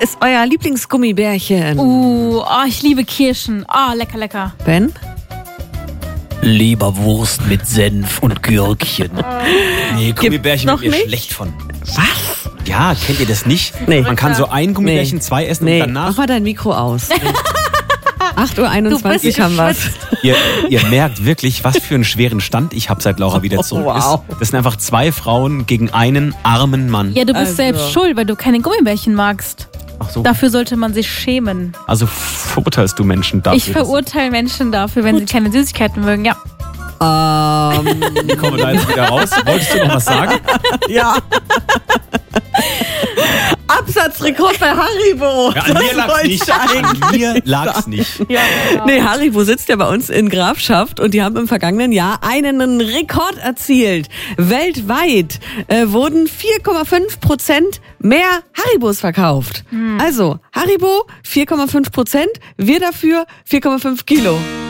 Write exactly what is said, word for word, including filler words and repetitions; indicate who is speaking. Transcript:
Speaker 1: ist euer Lieblingsgummibärchen?
Speaker 2: Uh, oh, ich liebe Kirschen. Ah, oh, lecker, lecker.
Speaker 1: Ben?
Speaker 3: Leberwurst mit Senf und Gürkchen. Nee, Gummibärchen
Speaker 1: noch
Speaker 3: wird mir
Speaker 1: nicht?
Speaker 3: schlecht von.
Speaker 1: Was?
Speaker 3: Ja, kennt ihr das nicht?
Speaker 1: Nee.
Speaker 3: Man kann so ein Gummibärchen,
Speaker 1: Nee.
Speaker 3: zwei essen
Speaker 1: Nee,
Speaker 3: und danach...
Speaker 1: mach mal dein Mikro aus. acht Uhr einundzwanzig haben wir.
Speaker 3: Ihr, ihr merkt wirklich, was für einen schweren Stand ich habe, seit Laura wieder zurück
Speaker 1: Oh, wow.
Speaker 3: ist. Das sind einfach zwei Frauen gegen einen armen Mann.
Speaker 2: Ja, du bist
Speaker 1: Also.
Speaker 2: selbst schuld, weil du keine Gummibärchen magst.
Speaker 3: Ach so.
Speaker 2: Dafür sollte man sich schämen.
Speaker 3: Also verurteilst du Menschen dafür?
Speaker 2: Ich verurteile Menschen dafür, wenn sie keine Süßigkeiten mögen. Ja.
Speaker 1: Ähm,
Speaker 3: Ich komme da jetzt wieder raus. Wolltest du noch was sagen?
Speaker 1: ja. Absatzrekord bei Haribo.
Speaker 3: Ja, an
Speaker 1: Das
Speaker 3: mir lag's
Speaker 1: wollte
Speaker 3: nicht.
Speaker 1: ich eigentlich
Speaker 3: An mir lag's nicht.
Speaker 2: Ja, genau.
Speaker 1: Nee, Haribo sitzt ja bei uns in Grafschaft und die haben im vergangenen Jahr einen Rekord erzielt. Weltweit äh, wurden vier Komma fünf Prozent mehr Haribos verkauft. Also, Haribo vier Komma fünf Prozent, wir dafür vier Komma fünf Kilo.